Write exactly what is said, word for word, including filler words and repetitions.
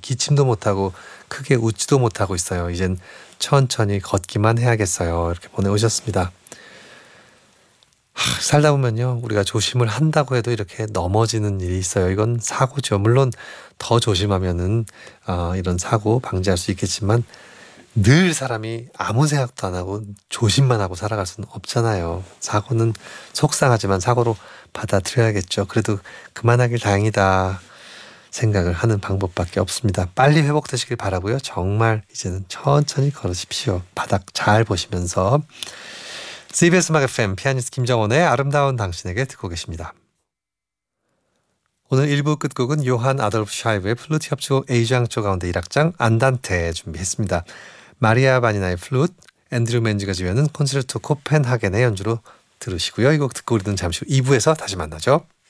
기침도 못하고 크게 웃지도 못하고 있어요. 이젠 천천히 걷기만 해야겠어요. 이렇게 보내오셨습니다. 하, 살다 보면요, 우리가 조심을 한다고 해도 이렇게 넘어지는 일이 있어요. 이건 사고죠. 물론 더 조심하면은 어, 이런 사고 방지할 수 있겠지만 늘 사람이 아무 생각도 안 하고 조심만 하고 살아갈 수는 없잖아요. 사고는 속상하지만 사고로 받아들여야겠죠. 그래도 그만하길 다행이다 생각을 하는 방법밖에 없습니다. 빨리 회복되시길 바라고요. 정말 이제는 천천히 걸으십시오. 바닥 잘 보시면서. 씨비에스 음악 에프엠 피아니스트 김정원의 아름다운 당신에게 듣고 계십니다. 오늘 일 부 끝곡은 요한 아돌프 샤이브의 플루트 협주곡 A장조 가운데 일 악장 안단테 준비했습니다. 마리아 바니나의 플루트, 앤드류 맨즈가 지휘하는 콘체르토 코펜하겐의 연주로 들으시고요. 이 곡 듣고 우리는 잠시 후 이 부에서 다시 만나죠.